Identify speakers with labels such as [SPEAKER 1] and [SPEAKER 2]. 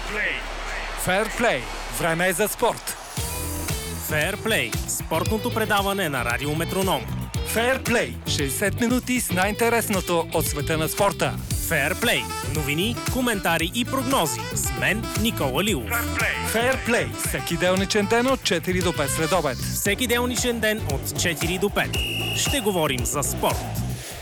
[SPEAKER 1] Фейрплей. Време е за спорт.
[SPEAKER 2] Фейрплей – спортното предаване на Радио Метроном.
[SPEAKER 1] Фейрплей. 60 минути с най-интересното от света на спорта.
[SPEAKER 2] Фейрплей – новини, коментари и прогнози. С мен Никола Лилов.
[SPEAKER 1] Фейрплей. Всеки делничен ден от 4 до 5 следобед.
[SPEAKER 2] Всеки делничен ден от 4 до 5. Ще говорим за спорт.